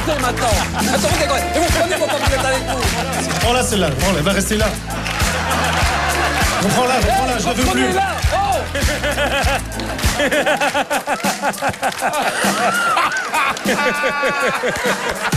danser maintenant. Attendez, quoi. Et vous prenez quand vous êtes avec nous. Prends-la celle-là, prends-la, elle va rester là. Reprends-la, je ne veux plus. Prenez-la. Oh